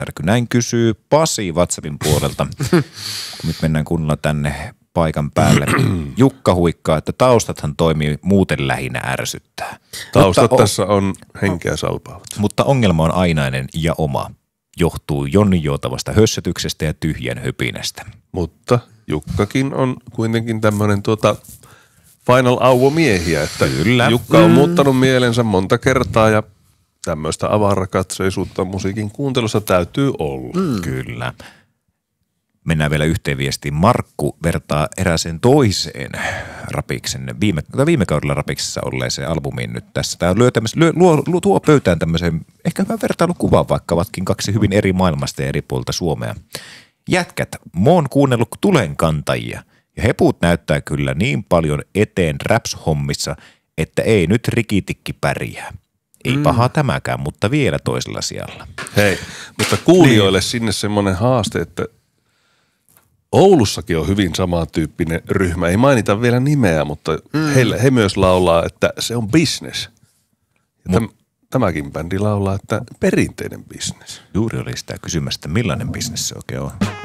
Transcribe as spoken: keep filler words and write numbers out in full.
Näin kysyy Pasi WhatsAppin puolelta, kun nyt mennään kunnolla tänne paikan päälle. Jukka huikkaa, että taustathan toimii muuten lähinnä ärsyttää. Taustat mutta, tässä on henkeä salpaavat. Mutta ongelma on ainainen ja oma. Johtuu Jonnin joutavasta hössötyksestä ja tyhjän höpinästä. Mutta Jukkakin on kuitenkin tämmöinen tuota Final Auvo-miehiä, että Kyllä. Jukka on mm. muuttanut mielensä monta kertaa ja tämmöistä avarakatseisuutta musiikin kuuntelussa täytyy olla. Mm. Kyllä. Mennään vielä yhteen viestiin. Markku vertaa erääseen toiseen Rapiksen, viime, viime kaudella Rapiksessa olleeseen albumiin nyt tässä. Tämä lyö, lyö, luo, luo, tuo pöytään tämmöisen ehkä hyvän vertailukuvan, vaikka ovatkin kaksi hyvin eri maailmasta ja eri puolta Suomea. Jätkät, mä oon kuunnellut tulenkantajia ja heput näyttää kyllä niin paljon eteen raps-hommissa, että ei nyt rikitikki pärjää. Ei mm. paha tämäkään, mutta vielä toisella sijalla. Hei, mutta kuulijoille niin. Sinne semmoinen haaste, että Oulussakin on hyvin samantyyppinen ryhmä. Ei mainita vielä nimeä, mutta mm. heille, he myös laulaa, että se on business. Täm, tämäkin bändi laulaa, että perinteinen business. Juuri oli sitä kysymästä, millainen business se oikein on.